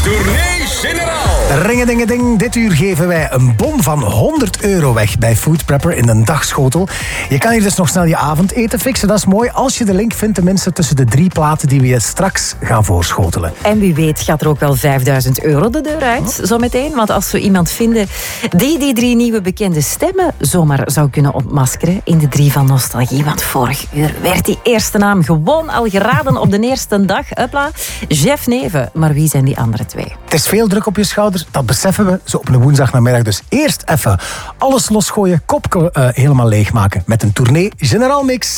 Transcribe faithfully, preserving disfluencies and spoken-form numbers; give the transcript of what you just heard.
Tournee Generaal. Ringendingeding, dit uur geven wij een bon van honderd euro weg bij Food Prepper in een dagschotel. Je kan hier dus nog snel je avondeten fixen, dat is mooi. Als je de link vindt, tenminste tussen de drie platen die we je straks gaan voorschotelen. En wie weet gaat er ook wel vijfduizend euro de deur uit, zo meteen. Want als we iemand vinden die die drie nieuwe bekende stemmen zomaar zou kunnen ontmaskeren in de drie van nostalgie. Want vorig uur werd die eerste naam gewoon al geraden op de eerste dag. Hupla, Jeff Neven. Maar wie zijn die andere twee? Het is veel druk op je schouders, dat beseffen we zo op een woensdagnamiddag. Dus eerst even alles losgooien, kop uh, helemaal leegmaken met een Tournee Generaal mix.